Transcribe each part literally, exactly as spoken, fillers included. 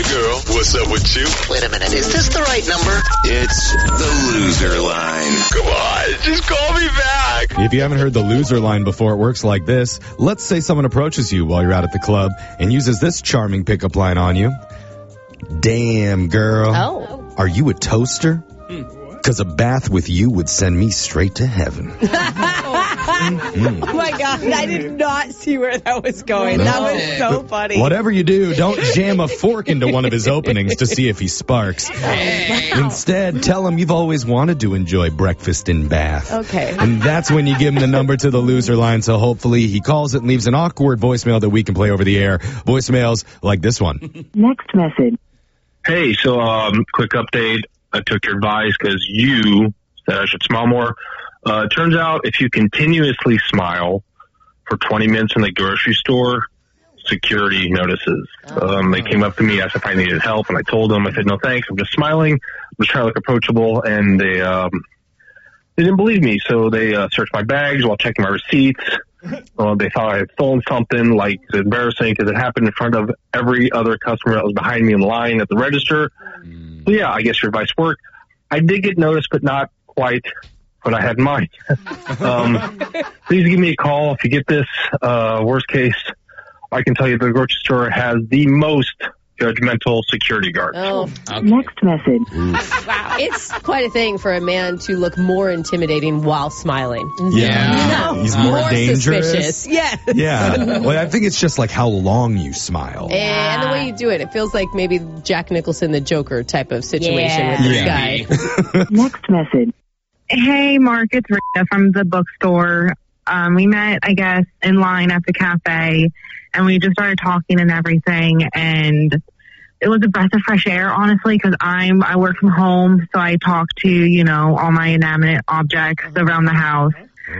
Hey, girl, what's up with you? Wait a minute, is this the right number? It's the loser line. Come on, just call me back. If you haven't heard the loser line before, it works like this. Let's say someone approaches you while you're out at the club and uses this charming pickup line on you. Damn, girl. Oh. Are you a toaster? Because a bath with you would send me straight to heaven. Mm. Oh, my God. I did not see where that was going. No. That was so funny. Whatever you do, don't jam a fork into one of his openings to see if he sparks. Hey. Instead, tell him you've always wanted to enjoy breakfast in Bath. Okay. And that's when you give him the number to the loser line, so hopefully he calls it and leaves an awkward voicemail that we can play over the air. Voicemails like this one. Next message. Hey, so um, quick update. I took your advice because you said I should smile more. Uh, turns out if you continuously smile for twenty minutes in the grocery store, security notices. Um, they came up to me, asked if I needed help, and I told them, I said, no thanks, I'm just smiling. I'm just trying to look approachable, and they um, they didn't believe me, so they uh, searched my bags while checking my receipts. Uh, they thought I had stolen something, like, it's embarrassing because it happened in front of every other customer that was behind me in line at the register. Mm. So, yeah, I guess your advice worked. I did get noticed, but not quite what I had in mind. um, please give me a call if you get this. Uh, worst case, I can tell you the grocery store has the most judgmental security guards. Oh. Okay. Next message. Wow. It's quite a thing for a man to look more intimidating while smiling. Yeah. No. He's more, more dangerous. Suspicious. Yes. Yeah. Well, I think it's just like how long you smile. And the way you do it, it feels like maybe Jack Nicholson, the Joker type of situation yeah. with this yeah. guy. Next message. Hey, Mark, it's Rita from the bookstore. Um, we met, I guess, in line at the cafe, and we just started talking and everything, and it was a breath of fresh air, honestly, because I'm I work from home, so I talk to, you know, all my inanimate objects around the house.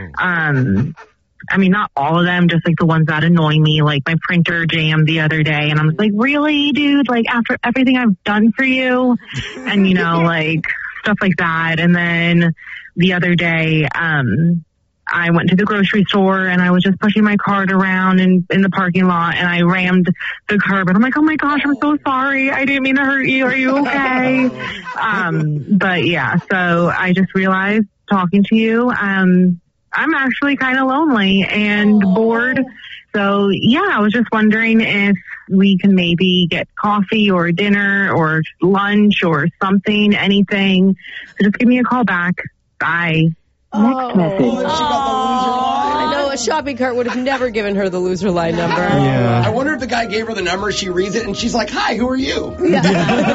Um, I mean, not all of them, just like the ones that annoy me, like my printer jammed the other day, and I was like, really, dude? Like, after everything I've done for you? And, you know, like, stuff like that. And then the other day, um, I went to the grocery store and I was just pushing my cart around in, in the parking lot, and I rammed the curb, and I'm like, oh my gosh, I'm so sorry. I didn't mean to hurt you. Are you okay? um, but yeah, so I just realized talking to you, um, I'm actually kind of lonely and Aww. bored. So yeah, I was just wondering if we can maybe get coffee or dinner or lunch or something, anything. So just give me a call back. Bye. Next message. Oh, I know a shopping cart would have never given her the loser line number. Yeah. I wonder if the guy gave her the number, she reads it, and she's like, hi, who are you? Yeah.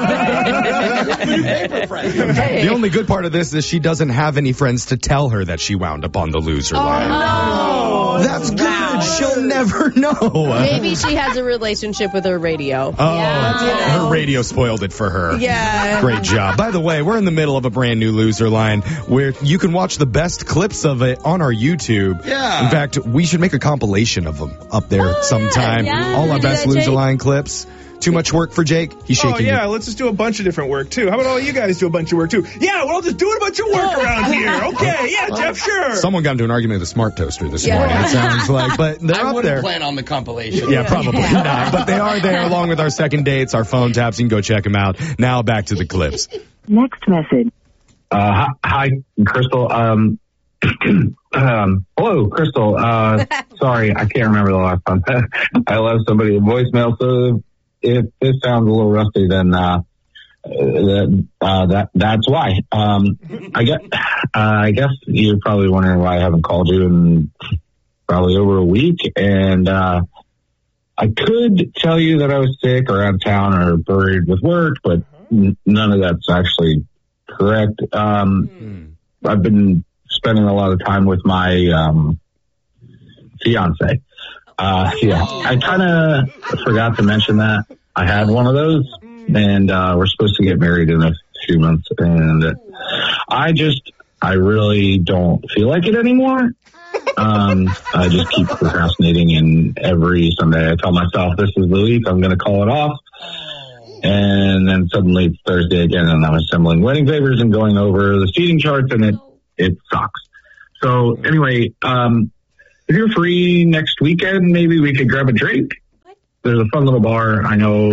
Hey. The only good part of this is she doesn't have any friends to tell her that she wound up on the loser oh, line. No. That's good. Wow. She'll never know. Maybe she has a relationship with her radio. Oh, yeah. Her radio spoiled it for her. Yeah. Great job. By the way, we're in the middle of a brand new loser line where you can watch the best clips of it on our YouTube. Yeah. In fact, we should make a compilation of them up there oh, sometime. Yeah. All Can our best that, loser Jake? line clips. Too much work for Jake? He's shaking. Oh, yeah, you. let's just do a bunch of different work, too. How about all you guys do a bunch of work, too? Yeah, we're all just doing a bunch of work oh. around here. Okay, yeah, Jeff, sure. Someone got into an argument with a smart toaster this yeah. morning, it sounds like. But they're I up wouldn't there. plan on the compilation. Yeah, probably yeah. not. But they are there along with our second dates, our phone taps. You can go check them out. Now back to the clips. Next message. Uh, hi, Crystal. Um, um, hello, Crystal. Uh, sorry, I can't remember the last time. I left somebody a voicemail, so if this sounds a little rusty, then uh, uh, that that's why. Um, I guess uh, I guess you're probably wondering why I haven't called you in probably over a week, and uh, I could tell you that I was sick or out of town or buried with work, but n- none of that's actually correct. Um, mm. I've been spending a lot of time with my um, fiance. Uh, yeah, I kind of forgot to mention that I had one of those, and uh, we're supposed to get married in a few months, and I just, I really don't feel like it anymore. Um, I just keep procrastinating, and every Sunday I tell myself, this is the week, I'm going to call it off. And then suddenly it's Thursday again, and I'm assembling wedding favors and going over the seating charts, and it, it sucks. So anyway, um, if you're free next weekend, maybe we could grab a drink. There's a fun little bar I know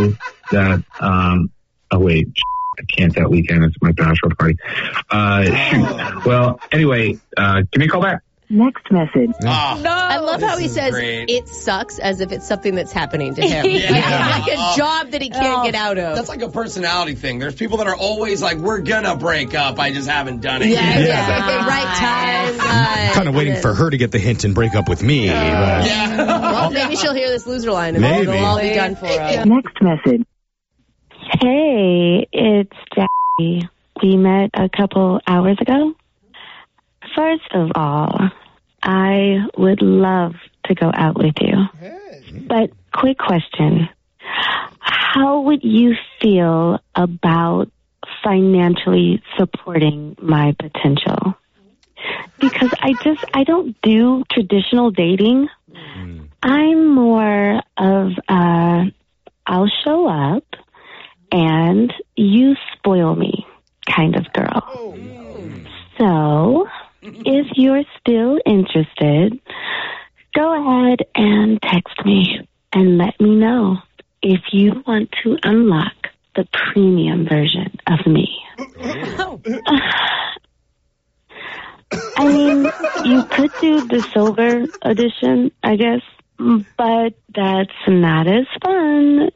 that, um, oh wait, I can't that weekend. It's my bachelor party. Uh, shoot. Well, anyway, uh, give me a call back. Next message. Oh, No. I love how This he is says great. it sucks as if it's something that's happening to him. Yeah. Like a job that he can't Oh. get out of. That's like a personality thing. There's people that are always like, we're gonna break up. I just haven't done it yeah, yet. yeah. Right time. Uh, Kind of waiting for her to get the hint and break up with me. but- Yeah. Well, maybe she'll hear this loser line and Maybe. it'll all be done for us. Next message. Hey, it's Jackie. We met a couple hours ago. First of all, I would love to go out with you. But quick question. How would you feel about financially supporting my potential? Because I just, I don't do traditional dating. I'm more of a, I'll show up and you spoil me kind of girl. So, if you're still interested, go ahead and text me and let me know if you want to unlock the premium version of me. I mean, you could do the silver edition, I guess, but that's not as fun.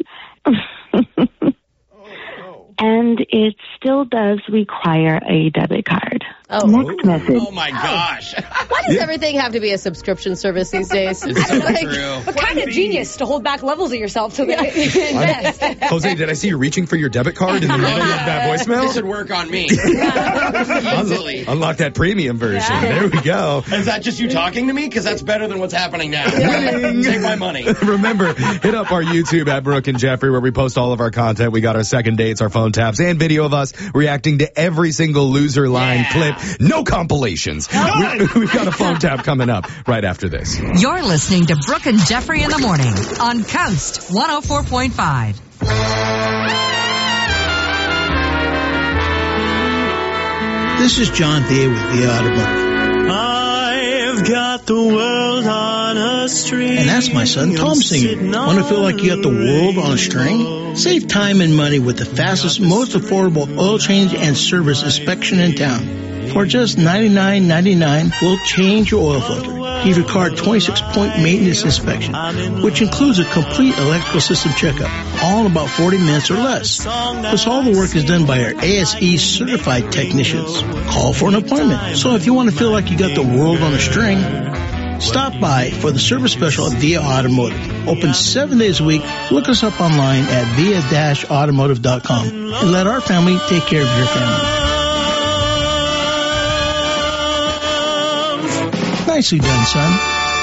And it still does require a debit card. Oh. Next message. Oh my gosh. Why does everything have to be a subscription service these days? It's so Like, true. What kind of genius to hold back levels of yourself so that you can invest? Jose, did I see you reaching for your debit card in the middle of that This voicemail? should work on me. Easily. Unlock that premium version. There we go. Is that just you talking to me? Because that's better than what's happening now. Take my money. Remember, hit up our YouTube at Brooke and Jeffrey where we post all of our content. We got our second dates, our phone taps, and video of us reacting to every single loser line Yeah. clip. No compilations. We, we've got a phone tap coming up right after this. You're listening to Brooke and Jeffrey in the morning on Coast one oh four point five. This is John Thea with Thea Automotive. I've got the world on a string. And that's my son Tom singing. Want to feel like you got the world on a string? Save time and money with the fastest, most affordable oil change and service inspection in town. For just ninety-nine ninety-nine, we'll change your oil filter, give your car a twenty-six point maintenance inspection, which includes a complete electrical system checkup, all in about forty minutes or less. Plus, all the work is done by our A S E certified technicians. Call for an appointment. So if you want to feel like you got the world on a string, stop by for the service special at Via Automotive. Open seven days a week. Look us up online at via dash automotive dot com and let our family take care of your family. Nicely done, son.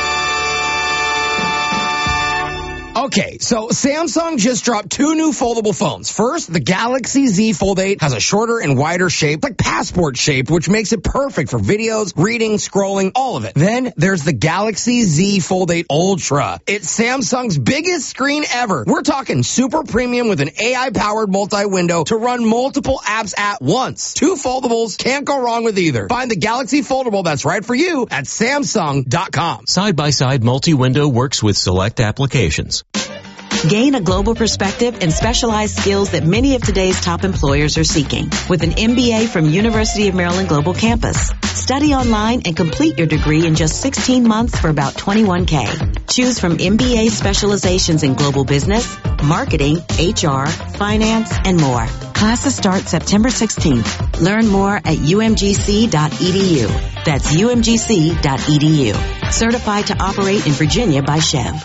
Okay, so Samsung just dropped two new foldable phones. First, the Galaxy Z Fold eight has a shorter and wider shape, like passport shaped, which makes it perfect for videos, reading, scrolling, all of it. Then there's the Galaxy Z Fold eight Ultra. It's Samsung's biggest screen ever. We're talking super premium with an A I-powered multi-window to run multiple apps at once. Two foldables, can't go wrong with either. Find the Galaxy Foldable that's right for you at Samsung dot com. Side-by-side multi-window works with select applications. Gain a global perspective and specialized skills that many of today's top employers are seeking with an M B A from University of Maryland Global Campus. Study online and complete your degree in just sixteen months for about twenty-one K. Choose from M B A specializations in global business, marketing, H R, finance, and more. Classes start September sixteenth. Learn more at U M G C dot E D U. That's U M G C dot E D U. Certified to operate in Virginia by Chev.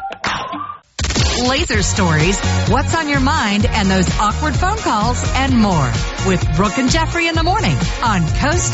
Laser stories, what's on your mind, and those awkward phone calls, and more with Brooke and Jeffrey in the morning on Coast